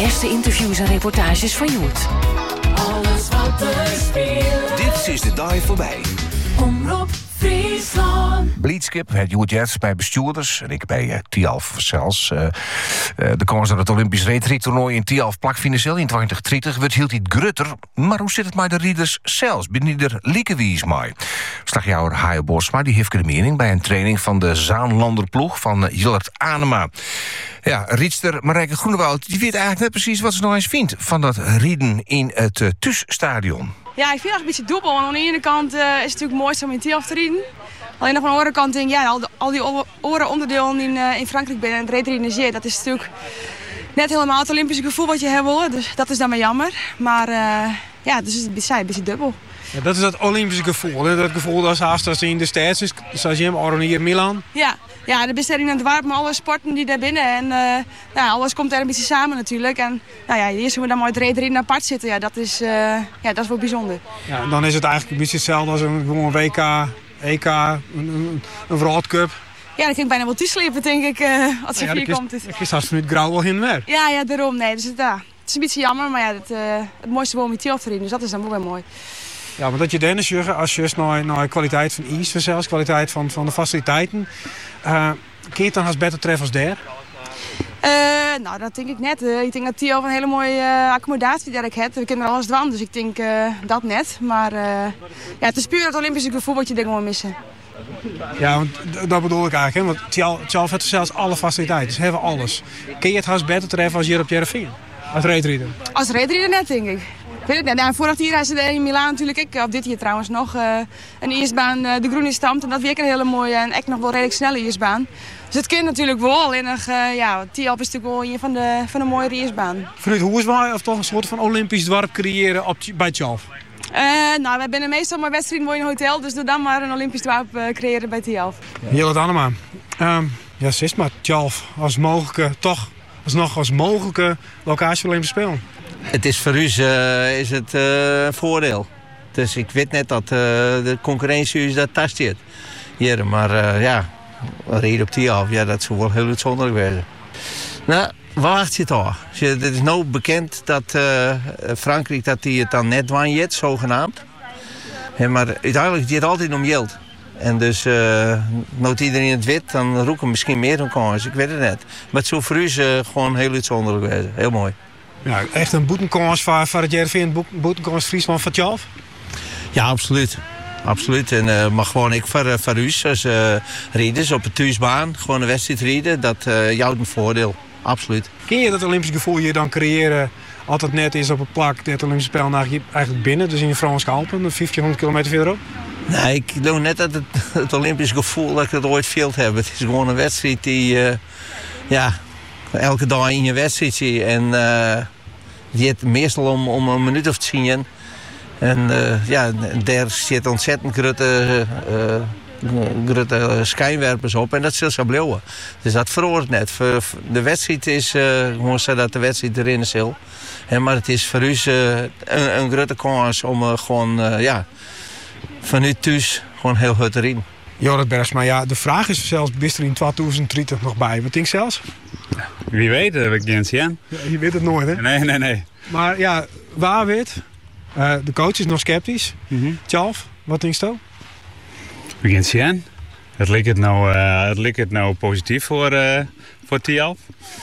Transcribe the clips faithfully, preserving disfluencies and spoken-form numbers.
beste interviews en reportages van Joet. Alles wat er speelt. Dit is de dag voorbij. Omroep Friesland. Bleedskip, het Joet Jets bij bestuurders. En ik bij uh, Tialf zelfs. Uh, uh, de kans dat het Olympisch reetrittoernooi in Tialf plak financieel in twintig dertig wordt hield iets grutter. Maar hoe zit het met de rieders zelfs? Binnen die er liekewies mee? Slagjouwer Haaien Bosma die heeft de mening bij een training van de Zaanlanderploeg van uh, Jillert Anema. Ja, riedster Marijke Groenewoud die weet eigenlijk net precies wat ze nog eens vindt van dat rieden in het uh, Thuisstadion. Ja, ik vind het een beetje dubbel. Want aan de ene kant uh, is het natuurlijk mooi om in Tialf te rieden. Alleen nog aan de andere kant denk ik, ja, al, de, al die oren onderdelen in, uh, in Frankrijk binnen en het reetrijden, dat is natuurlijk net helemaal het Olympische gevoel wat je hebt willen. Dus dat is dan maar jammer. Maar uh, ja, dus het is een beetje dubbel. Ja, dat is dat Olympische gevoel. Hè? Dat gevoel dat haast als in de stad is, zoals je hem organiseert Milan. Ja, ja, de bestelling aan het warp met alle sporten die daar binnen. En uh, ja, alles komt daar een beetje samen natuurlijk. En nou ja, eerst hoe we dan maar het reetrijden apart zitten, ja, dat is, uh, ja, dat is wel bijzonder. Ja, dan is het eigenlijk een beetje hetzelfde als een gewoon W K, E K, een, een, een World Cup. Ja, dat ging bijna wel toeslepen, denk ik, uh, als ze ja, vier komt. Ik is haast vanuit grauw wel heen weg. Ja, ja, daarom. Nee, dus het, ja, het is een beetje jammer, maar ja, het, uh, het mooiste wel met Tialf erin, dus dat is dan ook wel mooi. Ja, want dat je dan is, als je naar, naar de kwaliteit van iets zelfs, kwaliteit van, van de faciliteiten, uh, kun je het dan als beter treffen als daar? Uh, nou, dat denk ik net. Uh, ik denk dat Tialf een hele mooie uh, accommodatie daar heeft. We kennen er alles dwan, dus ik denk uh, dat net. Maar uh, ja, het is puur het Olympische gevoel wat je denk ik wel missen. Ja, want dat bedoel ik eigenlijk. Hè? Want Tialf heeft zelfs alle faciliteiten. Ze hebben alles. Kun je het haast beter treffen als hier op Jereveen? Als reetrieder? Als reetrieder net, denk ik. Weet ik net. Nou, vorig jaar is er in Milaan natuurlijk, ik, op dit jaar trouwens nog, uh, een ijsbaan, uh, de Groene Stampt. En dat weer een hele mooie en echt nog wel redelijk snelle ijsbaan. Dus het kan natuurlijk wel. Alleen nog, uh, ja, Tialf is natuurlijk wel een van de, van de mooie ijsbaan. Vanuit Hoerswaai of toch een soort van Olympisch dorp creëren op, bij Tialf? Uh, nou, wij zijn meestal maar wedstrijden in een hotel, dus doe dan maar een Olympisch dorp uh, creëren bij Tialf. Jillert Anema, um, ja, zes maar Tialf als mogelijke, toch alsnog als mogelijke locatie voor Olympische Spelen. Het is voor u uh, is het uh, een voordeel. Dus ik weet net dat uh, de concurrentie is dat tastje hier, maar uh, ja, reden op Tialf, ja, dat zou wel heel uitzonderlijk zijn. Nou, wacht je toch? Het is nou bekend dat uh, Frankrijk dat die het dan net wanjet, zogenaamd. Ja, maar uiteindelijk gaat het altijd om geld. En dus, uh, nooit iedereen het weet, dan roepen misschien meer een kans. Ik weet het net. Maar het zou voor u uh, gewoon heel uitzonderlijk zijn. Heel mooi. Ja, echt een boetenkans voor, voor het Jereveen, boetenkans Friesland van Tialf? Ja, absoluut. Absoluut. En, uh, maar gewoon ik voor, voor u als uh, rijders op de thuisbaan, gewoon een wedstrijd rijden, dat uh, jou een voordeel. Absoluut. Kun je dat Olympische gevoel hier dan creëren, altijd net is op een plak, het Olympische spel eigenlijk binnen, dus in de Franse Alpen, vijftienhonderd kilometer verderop? Nee, ik geloof net dat het, het Olympische gevoel dat ik het ooit veel heb. Het is gewoon een wedstrijd die, uh, ja, elke dag in je wedstrijd zie. En uh, die heeft meestal om, om een minuut of tien. En uh, ja, daar zit ontzettend grote, uh, grote schijnwerpers op. En dat is zo blijven. Dus dat verhoort net. De wedstrijd is uh, gewoon zo dat de wedstrijd erin is. Maar het is voor u uh, een, een grote kans om uh, gewoon, uh, ja, vanuit thuis gewoon heel goed erin. Jorrit Bergsma, ja, de vraag is zelfs, is er in twintig dertig nog bij? Wat denk je zelfs? Wie weet, dat heb ik niet zien. Ja, je weet het nooit, hè? Nee, nee, nee. Maar ja, waar weet? Uh, de coach is nog sceptisch. Mm-hmm. Tjalf, wat denk je zo? We gaan zien. Het lijkt het nou, uh, het lijkt het nou positief voor, uh, voor Tialf.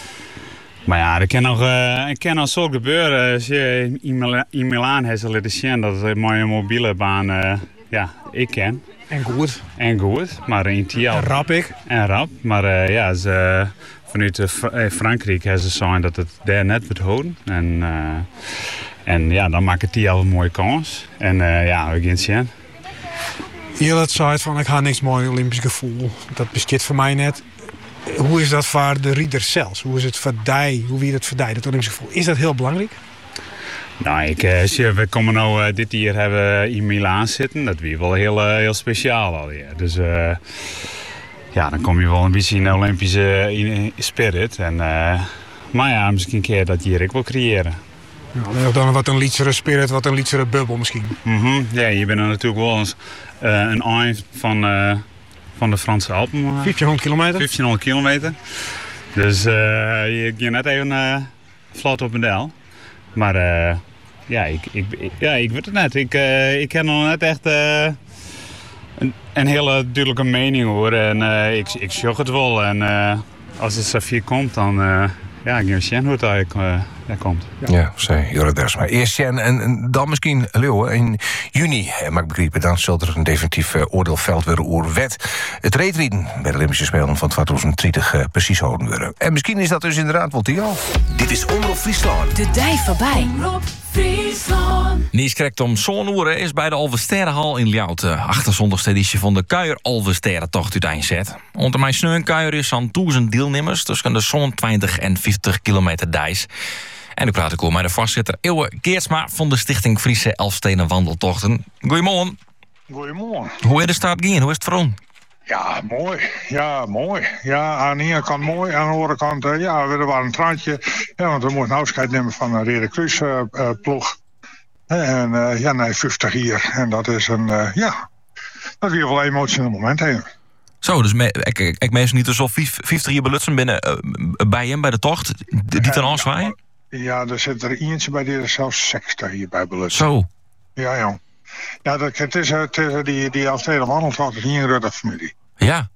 Maar ja, er kan nog, uh, er kan nog zo gebeuren. Als je in, Mila- in Milaan hebt laten zien dat het een mooie mobiele baan uh, ja, ik ken. En goed. En goed, maar in Tialf. En rap ik. En rap, maar uh, ja, ze, vanuit uh, Frankrijk hebben ze gezegd dat het daar net wordt houden. En, uh, en ja, dan maakt het Tialf een mooie kans. En uh, ja, we gaan zien. Jillert zei van, ik ga niks mooi Olympisch gevoel. Dat bestaat voor mij net. Hoe is dat voor de rieders zelfs? Hoe is het voor die? Hoe wie het voor die, dat Olympisch gevoel? Is dat heel belangrijk? Nou, ik, uh, we komen nou uh, dit jaar hebben in Milaan zitten. Dat weer wel heel, uh, heel speciaal alweer. Dus uh, ja, dan kom je wel een beetje in de Olympische in, spirit. En, uh, maar ja, misschien een keer dat hier ik wil creëren. Ja, dan wat een lietsere spirit, wat een lietsere bubbel misschien. Mm-hmm. Ja, je bent er natuurlijk wel eens, uh, een eind van, uh, van de Franse Alpen. vijftienhonderd kilometer. vijftienhonderd kilometer. Dus uh, je gaat net even uh, vlot op een del. Maar uh, ja, ik, ik, ik, ja, ik weet het net. Ik, uh, ik ken nog net echt uh, een, een hele duidelijke mening hoor. En uh, ik, ik zag het wel. En uh, als het Safir komt, dan uh, ja, ik weet niet hoe het eigenlijk uh, daar komt. Ja, ja zei Jorrit Bergsma. Eerst Jen en, en dan misschien Leeuwen. In juni, maar ik begreep het, dan zal er een definitief uh, oordeel veld worden over wet. Het reetrieden bij de Olympische Spelen van twintig dertig uh, precies houden worden. En misschien is dat dus inderdaad wel die al. Dit is Omroep Friesland. De dij voorbij. Omroep Friesland. Nies krijgt om zo'n uur is bij de Alvesterrenhal in Ljout. De achtenzondigste editie van de Kuier Alvesterrentocht uiteenzet. Onder mijn sneunkuier is zo'n duizend deelnemers tussen de zo'n twintig en vijftig kilometer dijs. En nu praat ik over met de voorzitter Eeuwe Geertsma van de Stichting Friese Elfstenen Wandeltochten. Goedemorgen. Goedemorgen. Hoe is de start gaan? Hoe is het voor ons? Ja, mooi. Ja, mooi. Ja, aan de ene kant mooi, aan de andere kant, uh, ja, er was een traantje. Ja, want we moeten afscheid nemen van een Rede Kruis uh, uh, ploeg. En uh, ja, nee, vijftig hier. En dat is een, uh, ja, dat is weer wel een emotioneel moment heen. Zo, dus me, ik, ik, ik meestal niet zo vijftig hier belutsen binnen uh, bij hem, bij de tocht, die ten aanzwaaien? Ja, er zit er eentje bij, die er zelfs zestig hier bij belutsen. Zo. Ja, ja. Ja, dat, het is, het is die, die Elfsteden Wandeltocht is niet een grote familie. Ja.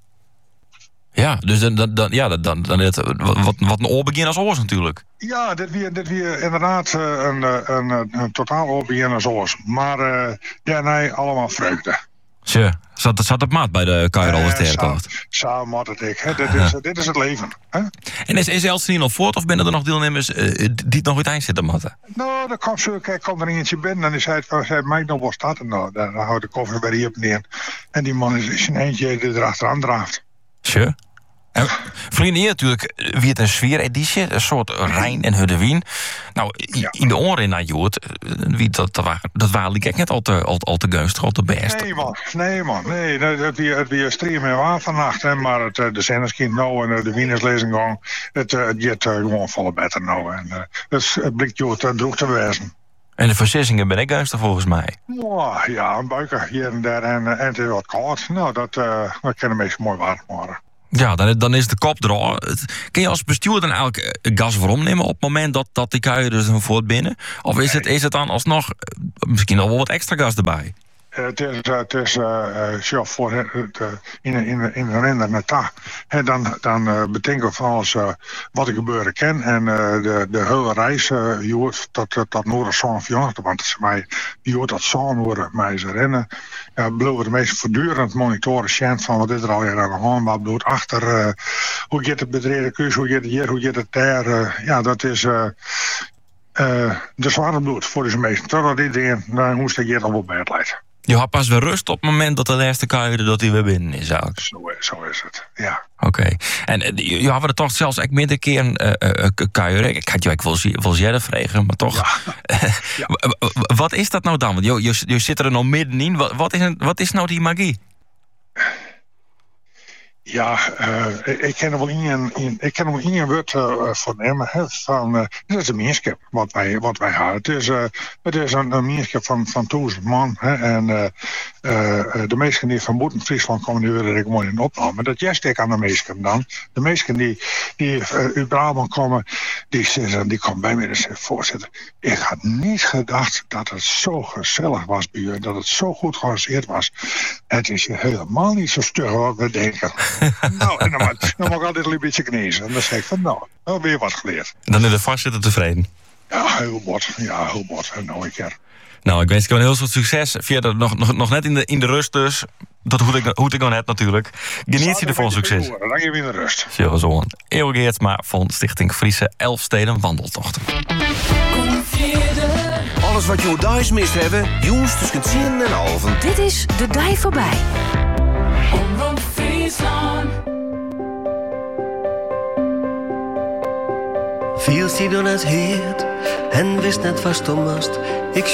Ja, dus dan, dan, dan, ja, dan, dan is het wat, wat een oorbegin als oors natuurlijk. Ja, dit weer, dit weer inderdaad uh, een, een, een, een totaal oorbegin als oors. Maar uh, ja, nee, allemaal vreugde. Tje, zat, zat op maat bij de Kuier Alvesterrentocht. Uh, Samen moet het ik. Hè? Dit, is, dit is het leven. Hè? En is, is Elfsteden al voort of binnen er nog deelnemers uh, die het nog uiteindelijk zitten matten? Nou, dan komt zo, kijk, komt er eentje binnen en die zei, zei mij nog wel staat. En nou, dan houdt de koffer bij die op neer. En die man is, is een eentje die erachteraan draaft. Tje. En vrienden, hier natuurlijk wie het een sfeereditie, een soort Rijn en Huddewien. Nou, in, in de oren naar Joert, wie dat, dat waren, dat waren ik net al te, al, al te gunstig, al te best. Nee man, nee man, nee, het weer, het weer stream en waar vannacht, hè, maar het, de zenderskind nou en de wienerslezing gewoon, het, het gaat gewoon volle beter nou en uh, het, het blikt Joert uh, droeg te wezen. En de versissingen ben ik gunstig volgens mij. Oh, ja, een buiker hier en daar en, en het is wat koud. Nou, dat, uh, dat kan de meeste mooi waar worden. Ja, dan, dan is de kop er. Kun je als bestuurder dan eigenlijk gas waarom nemen op het moment dat, dat die kuier dus een voort binnen? Of is, nee. het, is het dan alsnog misschien al wel wat extra gas erbij? Uh, het is, uh, het is uh, uh, voor het, uh, in, in, in de render met daar. En dan, dan uh, bedenken we van alles uh, wat er gebeuren kan. En uh, de, de hele reis, uh, je hoort dat, dat, dat Noord-Saint-Vion, want het is mij, je hoort dat Saint-Noord mij ze rennen. Ja, blijven de meeste voortdurend monitoren chant van wat is er alweer aan de hand, wat bloed achter, uh, hoe gaat het met Rede Kruis, hoe gaat het hier, hoe gaat het daar. Uh, ja, dat is uh, uh, de zware bloed voor de meesten. Totdat iedereen naar hoe ze hier al wel bij het leidt. Je had pas weer rust op het moment dat de laatste kuier dat hij weer binnen is eigenlijk. Zo, zo is het, ja. Oké. Okay. En je had er toch zelfs ik minder keer een uh, uh, kuier. Ik had je eigenlijk wel, wel jij vragen, maar toch. Ja. Ja. Wat is dat nou dan? Want je, je, je zit er nog middenin. Wat, wat, is, wat is nou die magie? Ja, uh, ik ken er wel in, in, ik ken er wel in een woord uh, voor nemen. Hè, van, uh, dit is een mierschap wat wij, wat wij hebben. Het is, uh, het is een, een mierschap van, van duizend man. Hè, en uh, uh, de meesten die van buiten Friesland komen, die willen ik mooi in opnemen. Dat juist ik aan de meesten dan. De meesten die, die uh, uit Brabant komen, die, die komen bij mij en zeggen, voorzitter, ik had niet gedacht dat het zo gezellig was bij u. Dat het zo goed georganiseerd was. Het is helemaal niet zo stug wat we denken. Nou, en dan, dan mag ik altijd een beetje kniezen. En dan zeg ik van, nou, nou weer wat geleerd. En dan is de voorzitter tevreden? Ja, heel bot. Ja, heel bot. Nou, ik keer. Nou, ik wens je een heel veel succes. Via de, nog, nog, nog net in de, in de rust dus. Dat hoe ik, hoe ik nog net natuurlijk. Geniet je ervan succes. Dan ga je weer in de rust. Zo zo. Eeuwig Geertsma van Stichting Friese Elfsteden Wandeltochten. Alles wat je thuis mist hebben, jongens tussen tien en halven. Dit is De Dij Voorbij. Omroep Friesland. Viel sie door het heert en wist net was Thomas. Ik